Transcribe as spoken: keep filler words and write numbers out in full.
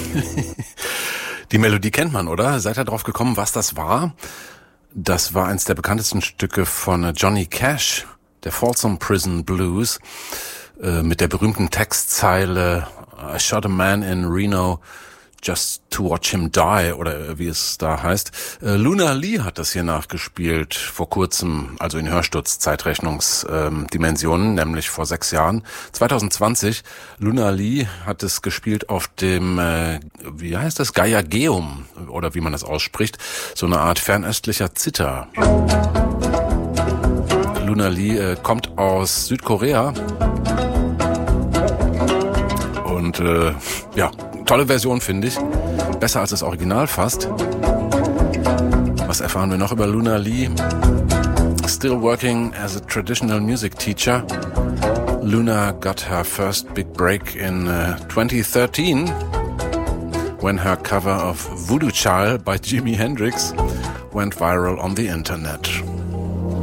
Die Melodie kennt man, oder? Seid ihr drauf gekommen, was das war? Das war eins der bekanntesten Stücke von Johnny Cash, der Folsom Prison Blues, äh, mit der berühmten Textzeile I shot a man in Reno just to watch him die, oder wie es da heißt. Äh, Luna Lee hat das hier nachgespielt, vor kurzem, also in Hörstutz-Zeitrechnungsdimensionen, nämlich vor sechs Jahren. zwanzig zwanzig, Luna Lee hat es gespielt auf dem, äh, wie heißt das, Gaiageum, oder wie man das ausspricht, so eine Art fernöstlicher Zither. Luna Lee äh, kommt aus Südkorea und äh, ja, tolle Version, finde ich. Besser als das Original fast. Was erfahren wir noch über Luna Lee? Still working as a traditional music teacher. Luna got her first big break in uh, twenty thirteen when her cover of Voodoo Child by Jimi Hendrix went viral on the internet.